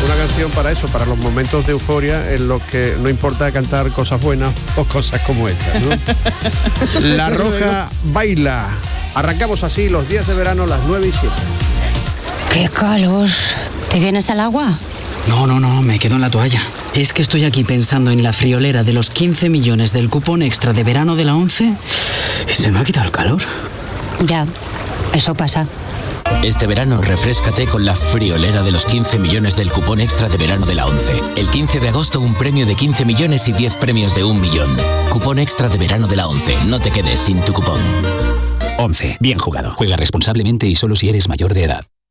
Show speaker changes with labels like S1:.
S1: Una canción para eso, para los momentos de euforia en los que no importa cantar cosas buenas o cosas como esta, ¿no? La Roja baila. Arrancamos así los días de verano, las 9:07.
S2: ¡Qué calor! ¿Te vienes al agua?
S3: No, me quedo en la toalla. Es que estoy aquí pensando en la friolera de los 15 millones del cupón extra de verano de la 11 y se me ha quitado el calor.
S2: Ya, eso pasa.
S4: Este verano refréscate con la friolera de los 15 millones del cupón extra de verano de la 11. El 15 de agosto un premio de 15 millones y 10 premios de 1 millón. Cupón extra de verano de la 11. No te quedes sin tu cupón.
S5: 11. Bien jugado. Juega responsablemente y solo si eres mayor de edad.